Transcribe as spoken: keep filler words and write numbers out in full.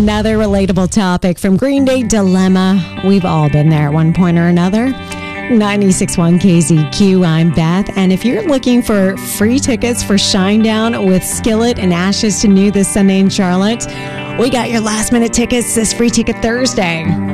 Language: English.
Another relatable topic from Green Day Dilemma. We've all been there at one point or another. ninety-six point one K Z Q, I'm Beth. And if you're looking for free tickets for Shinedown with Skillet and Ashes to New this Sunday in Charlotte, we got your last minute tickets this Free Ticket Thursday.